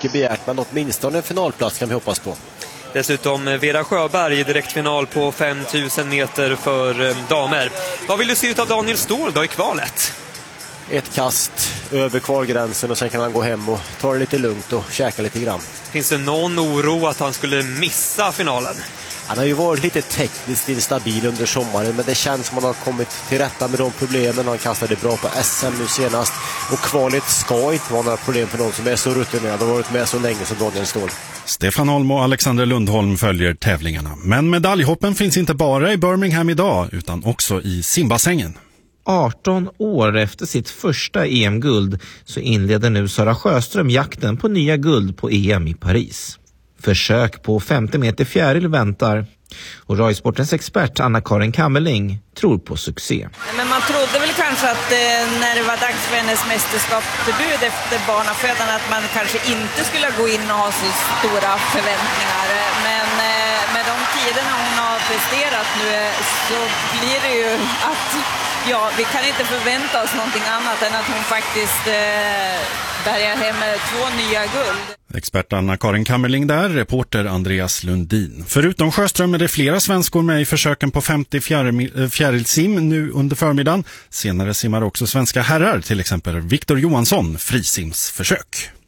mycket begärt, men åtminstone en finalplats kan vi hoppas på. Dessutom Vera Sjöberg i direktfinal på 5000 meter för damer. Vad vill du se ut av Daniel Ståhl då i kvalet? Ett kast över kvalgränsen och sen kan han gå hem och ta det lite lugnt och käka lite grann. Finns det någon oro att han skulle missa finalen? Han har ju varit lite tekniskt instabil under sommaren, men det känns som att han har kommit till rätta med de problemen. Han kastade bra på SM nu senast, och kvalet ska inte vara några problem för någon som är så rutinerad och har varit med så länge som Daniel Ståhl. Stefan Holm och Alexander Lundholm följer tävlingarna. Men medaljhoppen finns inte bara i Birmingham idag utan också i simbassängen. 18 år efter sitt första EM-guld så inleder nu Sara Sjöström jakten på nya guld på EM i Paris. Försök på 50 meter fjäril väntar, och Röjsportens expert Anna-Karin Kammerling tror på succé. Men man trodde väl kanske att när det var dags för hennes mästerskapsdebut efter barnafödan att man kanske inte skulle gå in och ha så stora förväntningar. Men med de tiderna hon har presterat nu så blir det ju att vi kan inte förvänta oss någonting annat än att hon faktiskt bärgar hem 2 nya guld. Expert Anna-Karin Kammerling där, reporter Andreas Lundin. Förutom Sjöström är det flera svenskor med i försöken på 50 fjärilsim nu under förmiddagen. Senare simmar också svenska herrar, till exempel Viktor Johansson, frisimsförsök.